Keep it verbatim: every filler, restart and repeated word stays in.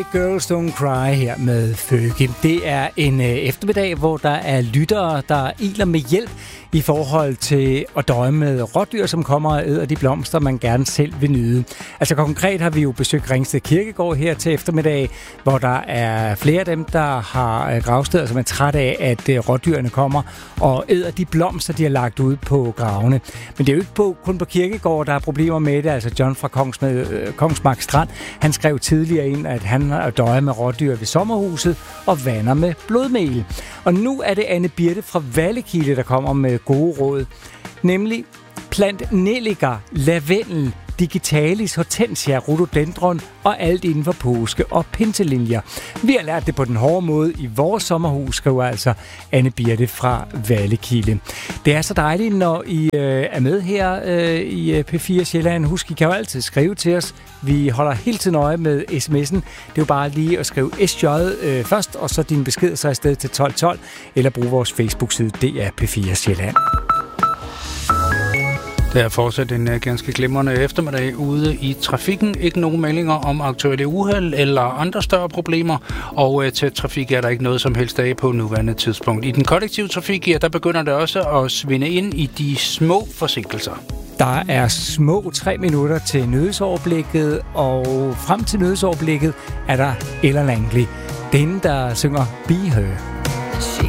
Girls Don't Cry her med Fergie. Det er en øh, eftermiddag, hvor der er lyttere, der iler med hjælp i forhold til at døje med rådyr, som kommer og æder de blomster, man gerne selv vil nyde. Altså konkret har vi jo besøgt Ringsted Kirkegård her til eftermiddag, hvor der er flere af dem, der har gravsteder, som er træt af, at øh, rådyrene kommer og æder de blomster, de har lagt ud på gravene. Men det er jo ikke på, kun på Kirkegård, der er problemer med det. Altså John fra Kongs med, øh, Kongsmark Strand, han skrev tidligere ind, at han har døjet med rådyr ved sommerhuset og vander med blodmel. Og nu er det Anne Birte fra Vallekilde, der kommer med gode råd. Nemlig plant nelliker, lavendel, digitalis, hortensia, rhododendron og alt inden for påske og pinseliljer. Vi har lært det på den hårde måde i vores sommerhus, skriver altså Anne Birte fra Vallekilde. Det er så dejligt, når I øh, er med her øh, i P fire Sjælland. Husk, I kan jo altid skrive til os. Vi holder hele tiden øje med sms'en. Det er jo bare lige at skrive S J øh, først, og så din besked så afsted til tolv tolv, eller brug vores Facebook-side, det er P fire Sjælland. Det er fortsat en uh, ganske glimrende eftermiddag ude i trafikken. Ikke nogen meldinger om aktuelle uheld eller andre større problemer, og uh, til trafik er der ikke noget som helst af på nuværende tidspunkt. I den kollektive trafik, ja, der begynder det også at svinde ind i de små forsinkelser. Der er små tre minutter til nyhedsoverblikket, og frem til nyhedsoverblikket er der Ella Langley. Den, der synger Be Her. She